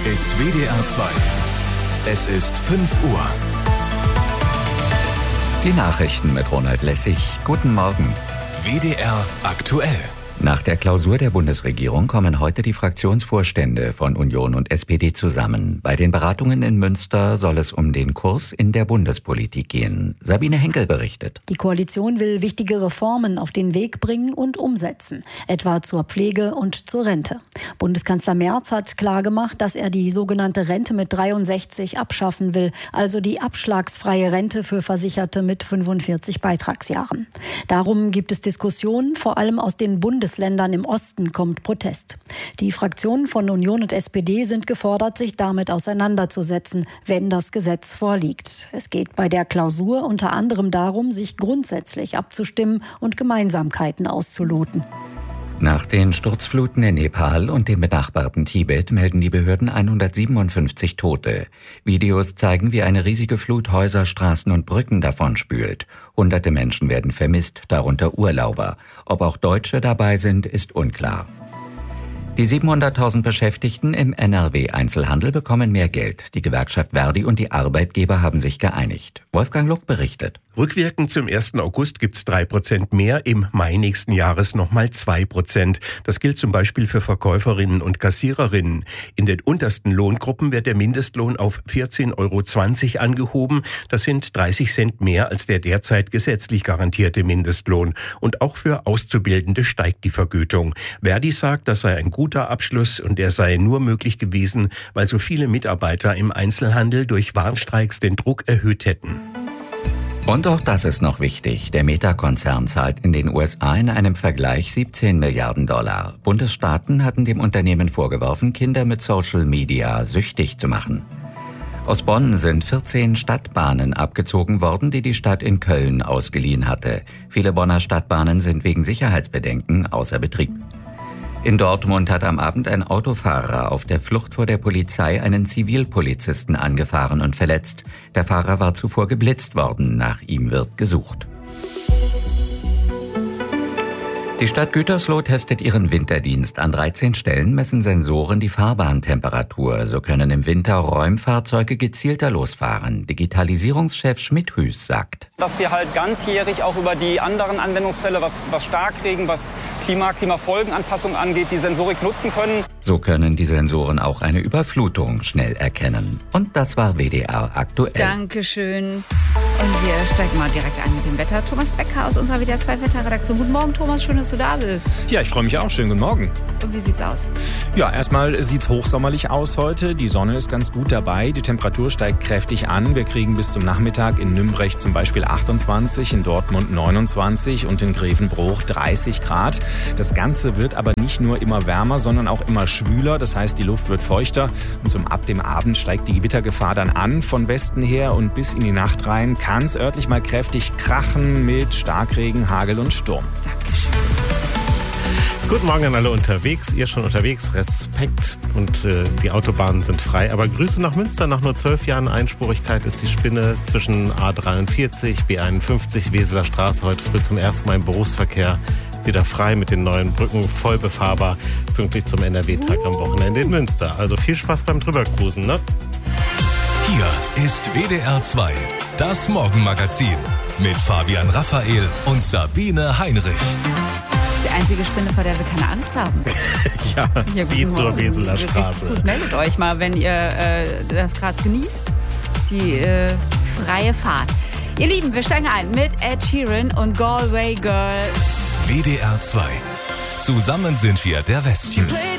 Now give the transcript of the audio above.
ist WDR 2. Es ist 5 Uhr. Die Nachrichten mit Ronald Lessig. Guten Morgen. WDR aktuell. Nach der Klausur der Bundesregierung kommen heute die Fraktionsvorstände von Union und SPD zusammen. Bei den Beratungen in Münster soll es um den Kurs in der Bundespolitik gehen. Sabine Henkel berichtet. Die Koalition will wichtige Reformen auf den Weg bringen und umsetzen, etwa zur Pflege und zur Rente. Bundeskanzler Merz hat klargemacht, dass er die sogenannte Rente mit 63 abschaffen will, also die abschlagsfreie Rente für Versicherte mit 45 Beitragsjahren. Darum gibt es Diskussionen, vor allem aus den Bundesländern im Osten kommt Protest. Die Fraktionen von Union und SPD sind gefordert, sich damit auseinanderzusetzen, wenn das Gesetz vorliegt. Es geht bei der Klausur unter anderem darum, sich grundsätzlich abzustimmen und Gemeinsamkeiten auszuloten. Nach den Sturzfluten in Nepal und dem benachbarten Tibet melden die Behörden 157 Tote. Videos zeigen, wie eine riesige Flut Häuser, Straßen und Brücken davonspült. Hunderte Menschen werden vermisst, darunter Urlauber. Ob auch Deutsche dabei sind, ist unklar. Die 700.000 Beschäftigten im NRW-Einzelhandel bekommen mehr Geld. Die Gewerkschaft Verdi und die Arbeitgeber haben sich geeinigt. Wolfgang Luck berichtet. Rückwirkend zum 1. August gibt's 3% mehr, im Mai nächsten Jahres nochmal 2%. Das gilt zum Beispiel für Verkäuferinnen und Kassiererinnen. In den untersten Lohngruppen wird der Mindestlohn auf 14,20 € angehoben. Das sind 30 Cent mehr als der derzeit gesetzlich garantierte Mindestlohn. Und auch für Auszubildende steigt die Vergütung. Verdi sagt, das sei ein guter Abschluss und er sei nur möglich gewesen, weil so viele Mitarbeiter im Einzelhandel durch Warnstreiks den Druck erhöht hätten. Und auch das ist noch wichtig. Der Meta-Konzern zahlt in den USA in einem Vergleich 17 Milliarden $. Bundesstaaten hatten dem Unternehmen vorgeworfen, Kinder mit Social Media süchtig zu machen. Aus Bonn sind 14 Stadtbahnen abgezogen worden, die die Stadt in Köln ausgeliehen hatte. Viele Bonner Stadtbahnen sind wegen Sicherheitsbedenken außer Betrieb. In Dortmund hat am Abend ein Autofahrer auf der Flucht vor der Polizei einen Zivilpolizisten angefahren und verletzt. Der Fahrer war zuvor geblitzt worden. Nach ihm wird gesucht. Die Stadt Gütersloh testet ihren Winterdienst. An 13 Stellen messen Sensoren die Fahrbahntemperatur. So können im Winter Räumfahrzeuge gezielter losfahren. Digitalisierungschef Schmidhüß sagt: Dass wir halt ganzjährig auch über die anderen Anwendungsfälle, was Starkregen, was Klimafolgenanpassung angeht, die Sensorik nutzen können. So können die Sensoren auch eine Überflutung schnell erkennen. Und das war WDR aktuell. Dankeschön. Und wir steigen mal direkt ein mit dem Wetter. Thomas Becker aus unserer WDR 2 Wetterredaktion. Guten Morgen, Thomas, schön, dass du da bist. Ja, ich freue mich auch. Schönen guten Morgen. Und wie sieht's aus? Ja, erstmal sieht's hochsommerlich aus heute. Die Sonne ist ganz gut dabei. Die Temperatur steigt kräftig an. Wir kriegen bis zum Nachmittag in Nümbrecht zum Beispiel 28, in Dortmund 29 und in Grevenbroich 30 Grad. Das Ganze wird aber nicht nur immer wärmer, sondern auch immer schwüler. Das heißt, die Luft wird feuchter und ab dem Abend steigt die Gewittergefahr dann an von Westen her und bis in die Nacht rein kann es örtlich mal kräftig krachen mit Starkregen, Hagel und Sturm. Dankeschön. Guten Morgen an alle unterwegs. Ihr schon unterwegs? Respekt. Und die Autobahnen sind frei. Aber Grüße nach Münster. Nach nur 12 Jahren Einspurigkeit ist die Spinne zwischen A43, B51, Weseler Straße heute früh zum ersten Mal im Berufsverkehr wieder frei mit den neuen Brücken, voll befahrbar, pünktlich zum NRW-Tag am Wochenende in Münster. Also viel Spaß beim Drübercruisen, ne? Hier ist WDR 2, das Morgenmagazin mit Fabian Raphael und Sabine Heinrich. Die einzige Spinne, vor der wir keine Angst haben. Ja, die zur Weseler Straße. Gut, meldet euch mal, wenn ihr das gerade genießt, die freie Fahrt. Ihr Lieben, wir steigen ein mit Ed Sheeran und Galway Girl. WDR 2. Zusammen sind wir der Westen.